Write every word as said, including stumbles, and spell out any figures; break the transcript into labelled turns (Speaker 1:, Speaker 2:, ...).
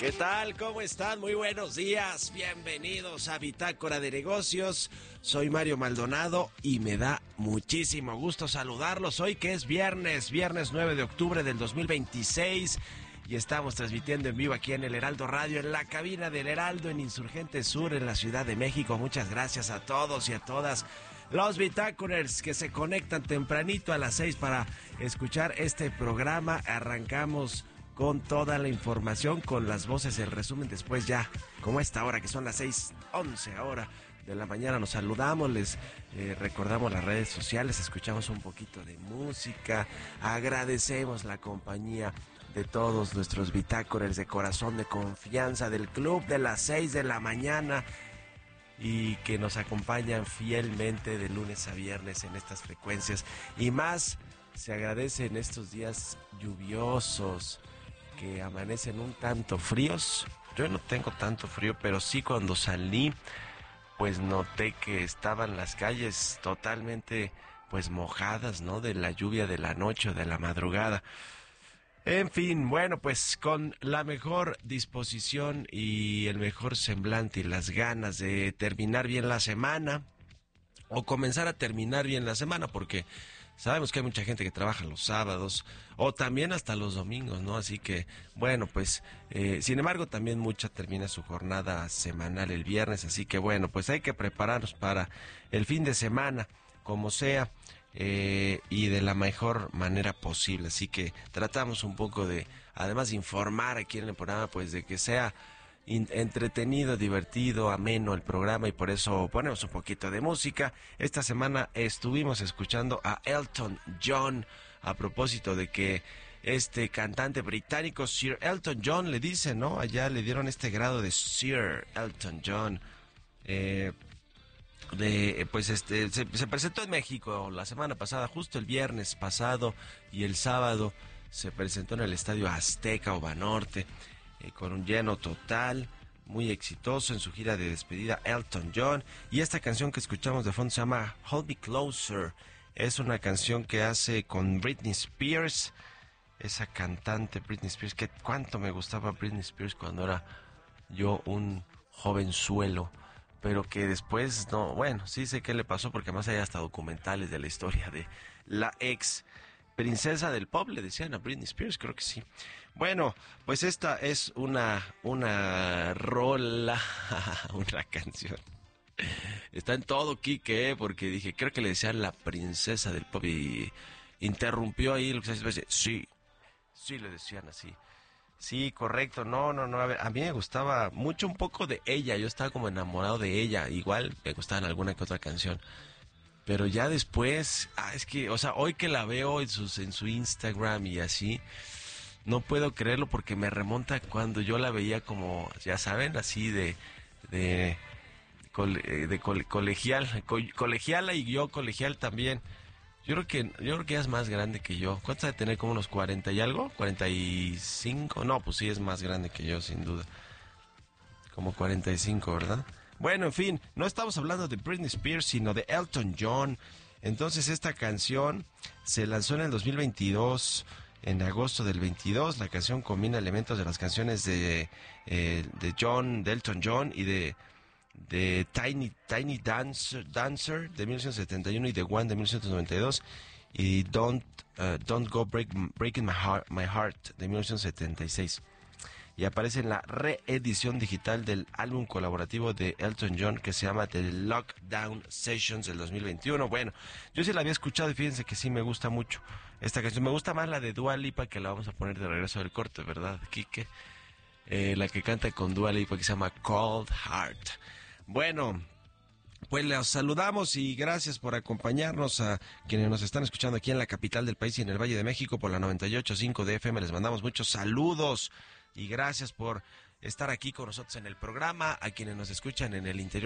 Speaker 1: ¿Qué tal? ¿Cómo están? Muy buenos días. Bienvenidos a Bitácora de Negocios. Soy Mario Maldonado y me da muchísimo gusto saludarlos hoy que es viernes, viernes nueve de octubre del dos mil veintiséis. Y estamos transmitiendo en vivo aquí en el Heraldo Radio, en la cabina del Heraldo en Insurgente Sur, en la Ciudad de México. Muchas gracias a todos y a todas los Bitácorers que se conectan tempranito a las seis para escuchar este programa. Arrancamos con toda la información, con las voces, el resumen. Después ya, como esta hora, que son las seis once ahora de la mañana, nos saludamos, les eh, recordamos las redes sociales, escuchamos un poquito de música, agradecemos la compañía de todos nuestros bitácorers de corazón, de confianza, del club de las seis de la mañana y que nos acompañan fielmente de lunes a viernes en estas frecuencias. Y más se agradece en estos días lluviosos que amanecen un tanto fríos. Yo no tengo tanto frío, pero sí cuando salí pues noté que estaban las calles totalmente pues mojadas, ¿no? De la lluvia de la noche o de la madrugada. En fin, bueno, pues con la mejor disposición y el mejor semblante y las ganas de terminar bien la semana, o comenzar a terminar bien la semana, porque sabemos que hay mucha gente que trabaja los sábados, o también hasta los domingos, ¿no? Así que, bueno, pues, eh, sin embargo, también mucha termina su jornada semanal el viernes, así que, bueno, pues hay que prepararnos para el fin de semana, como sea. Eh, y de la mejor manera posible, así que tratamos un poco de, además de informar aquí en el programa, pues de que sea in- entretenido, divertido, ameno el programa, y por eso ponemos un poquito de música. Esta semana estuvimos escuchando a Elton John, a propósito de que este cantante británico, Sir Elton John, le dice, ¿no? Allá le dieron este grado de Sir Elton John, eh... de pues este se, se presentó en México la semana pasada, justo el viernes pasado, y el sábado se presentó en el Estadio Azteca o Banorte, eh, con un lleno total, muy exitoso en su gira de despedida Elton John. Y esta canción que escuchamos de fondo se llama Hold Me Closer. Es una canción que hace con Britney Spears, esa cantante Britney Spears, que cuánto me gustaba Britney Spears cuando era yo un jovenzuelo, pero que después, no, bueno, sí sé qué le pasó, porque además hay hasta documentales de la historia de la ex princesa del pop, le decían a Britney Spears, creo que sí. Bueno, pues esta es una, una rola, una canción. Está en todo, Quique, ¿eh? Porque dije, creo que le decían la princesa del pop y interrumpió ahí lo que se dice, sí, sí le decían así. Sí, correcto, no, no, no, a ver, a mí me gustaba mucho un poco de ella, yo estaba como enamorado de ella, igual me gustaban alguna que otra canción, pero ya después, ah, es que, o sea, hoy que la veo en, sus, en su Instagram y así, no puedo creerlo porque me remonta cuando yo la veía como, ya saben, así de, de, cole, de cole, colegial, co, colegiala y yo colegial también. Yo creo que yo creo que ella es más grande que yo. ¿Cuánto de tener? ¿Como unos cuarenta y algo? ¿cuarenta y cinco? No, pues sí es más grande que yo, sin duda. Como cuarenta y cinco, ¿verdad? Bueno, en fin, no estamos hablando de Britney Spears, sino de Elton John. Entonces esta canción se lanzó en el dos mil veintidós, en agosto del veintidós. La canción combina elementos de las canciones de, eh, de John, de Elton John y de... de Tiny Tiny Dancer, Dancer de mil novecientos setenta y uno y The One de mil novecientos noventa y dos, y Don't uh, Don't Go Break, Breaking My Heart, My Heart de mil novecientos setenta y seis. Y aparece en la reedición digital del álbum colaborativo de Elton John que se llama The Lockdown Sessions del dos mil veintiuno. Bueno, yo sí la había escuchado y fíjense que sí me gusta mucho esta canción. Me gusta más la de Dua Lipa, que la vamos a poner de regreso del corte, ¿verdad, Quique? Eh, la que canta con Dua Lipa, que se llama Cold Heart. Bueno, pues les saludamos y gracias por acompañarnos a quienes nos están escuchando aquí en la capital del país y en el Valle de México por la noventa y ocho punto cinco de F M. Les mandamos muchos saludos y gracias por estar aquí con nosotros en el programa. A quienes nos escuchan en el interior